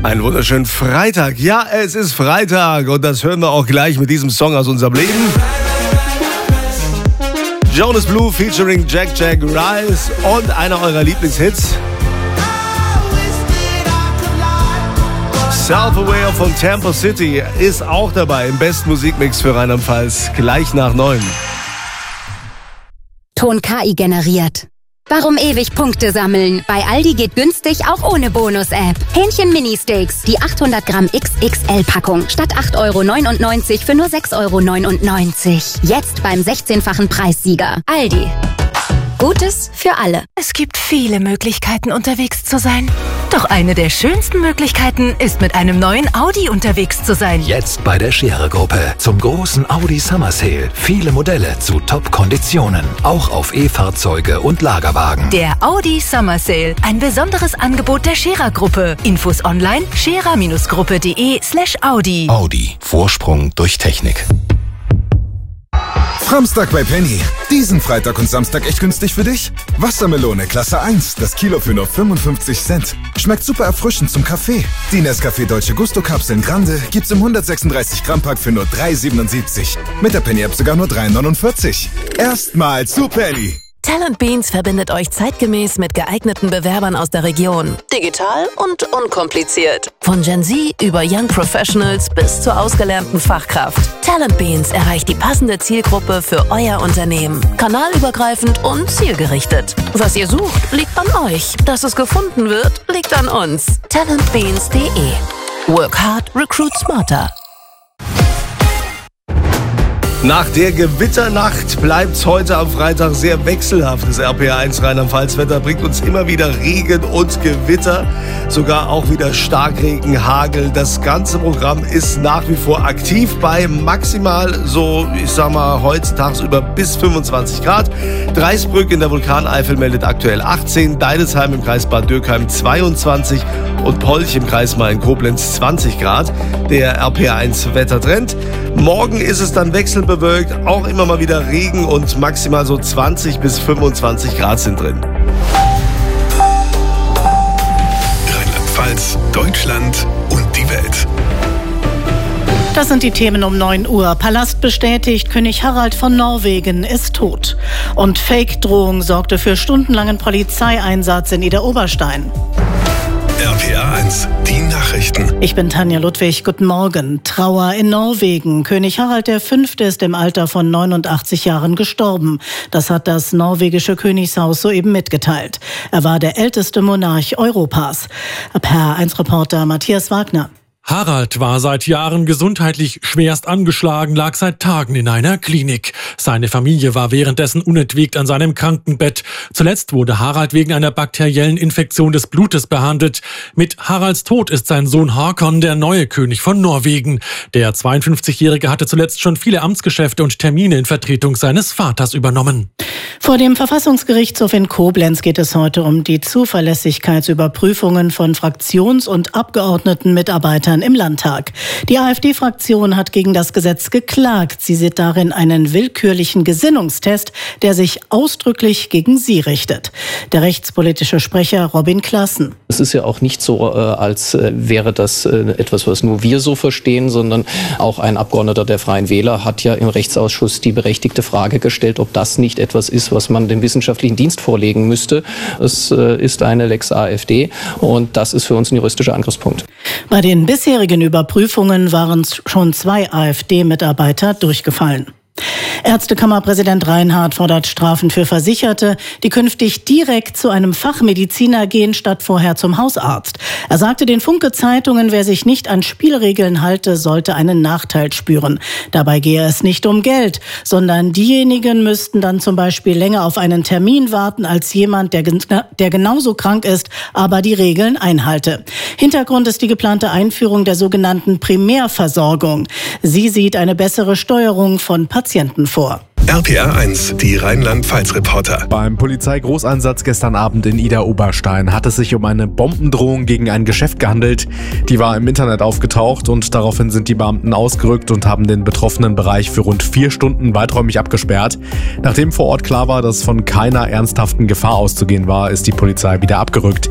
Einen wunderschönen Freitag. Ja, es ist Freitag und das hören wir auch gleich mit diesem Song aus unserem Leben. Jonas Blue featuring Jack Rise und einer eurer Lieblingshits. Self-Aware von Tampa City ist auch dabei im besten Musikmix für Rheinland-Pfalz, gleich nach 9. Ton KI generiert. Warum ewig Punkte sammeln? Bei Aldi geht günstig auch ohne Bonus-App. Hähnchen Mini-Steaks, die 800 Gramm XXL-Packung. Statt 8,99 € für nur 6,99 €. Jetzt beim 16-fachen Preissieger. Aldi. Gutes für alle. Es gibt viele Möglichkeiten, unterwegs zu sein. Doch eine der schönsten Möglichkeiten ist, mit einem neuen Audi unterwegs zu sein. Jetzt bei der Scherer-Gruppe zum großen Audi Summer Sale. Viele Modelle zu Top-Konditionen. Auch auf E-Fahrzeuge und Lagerwagen. Der Audi Summer Sale. Ein besonderes Angebot der Scherer-Gruppe. Infos online scherer-gruppe.de/Audi. Audi. Vorsprung durch Technik. Samstag bei Penny. Diesen Freitag und Samstag echt günstig für dich? Wassermelone Klasse 1, das Kilo für nur 55 Cent. Schmeckt super erfrischend zum Kaffee. Die Nescafé Dolce Gusto Kapseln Grande gibt's im 136 Gramm Pack für nur 3,77. Mit der Penny App sogar nur 3,49. Erstmal zu Penny. Talent Beans verbindet euch zeitgemäß mit geeigneten Bewerbern aus der Region. Digital und unkompliziert. Von Gen Z über Young Professionals bis zur ausgelernten Fachkraft. Talent Beans erreicht die passende Zielgruppe für euer Unternehmen. Kanalübergreifend und zielgerichtet. Was ihr sucht, liegt an euch. Dass es gefunden wird, liegt an uns. Talentbeans.de. Work hard, recruit smarter. Nach der Gewitternacht bleibt's heute am Freitag sehr wechselhaft. Das RPR1 Rheinland-Pfalz-Wetter bringt uns immer wieder Regen und Gewitter, sogar auch wieder Starkregen, Hagel. Das ganze Programm ist nach wie vor aktiv bei maximal so, ich sag mal, heute tagsüber bis 25 Grad. Dreisbrück in der Vulkaneifel meldet aktuell 18, Deidesheim im Kreis Bad Dürkheim 22 und Polch im Kreis Main-Koblenz 20 Grad. Der RPR1 Wettertrend. Morgen ist es dann wechselbewölkt, auch immer mal wieder Regen und maximal so 20 bis 25 Grad sind drin. Rheinland-Pfalz, Deutschland und die Welt. Das sind die Themen um 9 Uhr. Palast bestätigt, König Harald von Norwegen ist tot. Und Fake-Drohung sorgte für stundenlangen Polizeieinsatz in Idar-Oberstein. RPR1, die Nachrichten. Ich bin Tanja Ludwig, guten Morgen. Trauer in Norwegen. König Harald V. ist im Alter von 89 Jahren gestorben. Das hat das norwegische Königshaus soeben mitgeteilt. Er war der älteste Monarch Europas. RPR1-Reporter Matthias Wagner. Harald war seit Jahren gesundheitlich schwerst angeschlagen, lag seit Tagen in einer Klinik. Seine Familie war währenddessen unentwegt an seinem Krankenbett. Zuletzt wurde Harald wegen einer bakteriellen Infektion des Blutes behandelt. Mit Haralds Tod ist sein Sohn Håkon der neue König von Norwegen. Der 52-Jährige hatte zuletzt schon viele Amtsgeschäfte und Termine in Vertretung seines Vaters übernommen. Vor dem Verfassungsgerichtshof in Koblenz geht es heute um die Zuverlässigkeitsüberprüfungen von Fraktions- und Abgeordnetenmitarbeitern im Landtag. Die AfD-Fraktion hat gegen das Gesetz geklagt. Sie sieht darin einen willkürlichen Gesinnungstest, der sich ausdrücklich gegen sie richtet. Der rechtspolitische Sprecher Robin Klassen. Es ist ja auch nicht so, als wäre das etwas, was nur wir so verstehen, sondern auch ein Abgeordneter der Freien Wähler hat ja im Rechtsausschuss die berechtigte Frage gestellt, ob das nicht etwas ist, was man dem wissenschaftlichen Dienst vorlegen müsste. Es ist eine Lex AfD und das ist für uns ein juristischer Angriffspunkt. Bei den bisherigen Überprüfungen waren schon 2 AfD-Mitarbeiter durchgefallen. Ärztekammerpräsident Reinhardt fordert Strafen für Versicherte, die künftig direkt zu einem Fachmediziner gehen, statt vorher zum Hausarzt. Er sagte den Funke-Zeitungen, wer sich nicht an Spielregeln halte, sollte einen Nachteil spüren. Dabei gehe es nicht um Geld, sondern diejenigen müssten dann zum Beispiel länger auf einen Termin warten als jemand, der genauso krank ist, aber die Regeln einhalte. Hintergrund ist die geplante Einführung der sogenannten Primärversorgung. Sie sieht eine bessere Steuerung von Patienten vor. RPR1, die Rheinland-Pfalz-Reporter. Beim Polizeigroßeinsatz gestern Abend in Idar-Oberstein hat es sich um eine Bombendrohung gegen ein Geschäft gehandelt. Die war im Internet aufgetaucht und daraufhin sind die Beamten ausgerückt und haben den betroffenen Bereich für rund 4 Stunden weiträumig abgesperrt. Nachdem vor Ort klar war, dass von keiner ernsthaften Gefahr auszugehen war, ist die Polizei wieder abgerückt.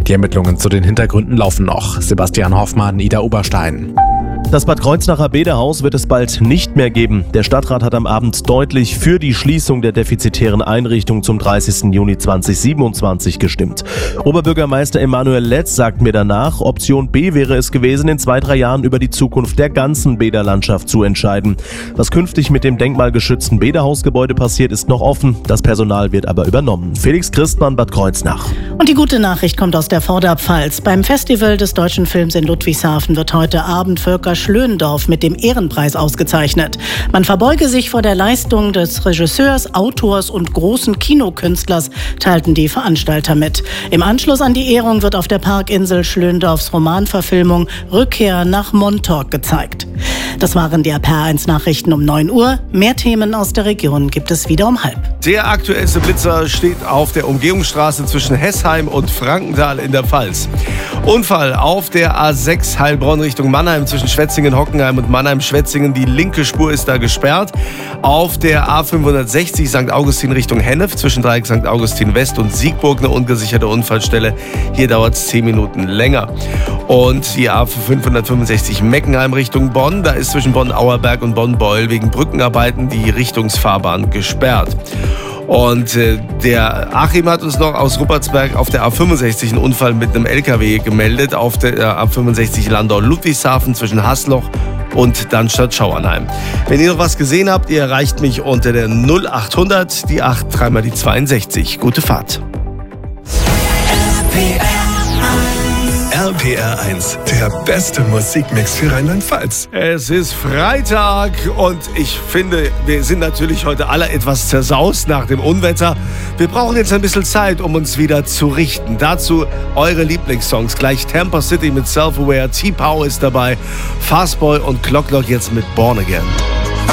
Die Ermittlungen zu den Hintergründen laufen noch. Sebastian Hoffmann, Ida Oberstein. Das Bad Kreuznacher Bäderhaus wird es bald nicht mehr geben. Der Stadtrat hat am Abend deutlich für die Schließung der defizitären Einrichtung zum 30. Juni 2027 gestimmt. Oberbürgermeister Emanuel Letz sagt mir danach, Option B wäre es gewesen, in 2-3 Jahren über die Zukunft der ganzen Bäderlandschaft zu entscheiden. Was künftig mit dem denkmalgeschützten Bäderhausgebäude passiert, ist noch offen. Das Personal wird aber übernommen. Felix Christmann, Bad Kreuznach. Und die gute Nachricht kommt aus der Vorderpfalz. Beim Festival des deutschen Films in Ludwigshafen wird heute Abend Volker Schlöndorff mit dem Ehrenpreis ausgezeichnet. Man verbeuge sich vor der Leistung des Regisseurs, Autors und großen Kinokünstlers, teilten die Veranstalter mit. Im Anschluss an die Ehrung wird auf der Parkinsel Schlöndorffs Romanverfilmung Rückkehr nach Montauk gezeigt. Das waren die RPR1-Nachrichten um 9 Uhr. Mehr Themen aus der Region gibt es wieder um 12:30. Der aktuellste Blitzer steht auf der Umgehungsstraße zwischen Hessheim und Frankenthal in der Pfalz. Unfall auf der A6 Heilbronn Richtung Mannheim zwischen Schwetzingen, Hockenheim und Mannheim-Schwetzingen. Die linke Spur ist da gesperrt. Auf der A560 St. Augustin Richtung Hennef zwischen Dreieck St. Augustin West und Siegburg eine ungesicherte Unfallstelle. Hier dauert es 10 Minuten länger. Und die A565 Meckenheim Richtung Bonn. Da ist zwischen Bonn-Auerberg und Bonn-Beul wegen Brückenarbeiten die Richtungsfahrbahn gesperrt. Und der Achim hat uns noch aus Ruppertsberg auf der A65 einen Unfall mit einem LKW gemeldet. Auf der A65 Landau-Ludwigshafen zwischen Haßloch und Darmstadt-Schauernheim. Wenn ihr noch was gesehen habt, ihr erreicht mich unter der 0800, die 8, 3 die 62. Gute Fahrt. RPR1, der beste Musikmix für Rheinland-Pfalz. Es ist Freitag und ich finde, wir sind natürlich heute alle etwas zersaust nach dem Unwetter. Wir brauchen jetzt ein bisschen Zeit, um uns wieder zu richten. Dazu eure Lieblingssongs. Gleich Tampa City mit Self-Aware, T-Power ist dabei, Fastboy und Clocklock jetzt mit Born Again.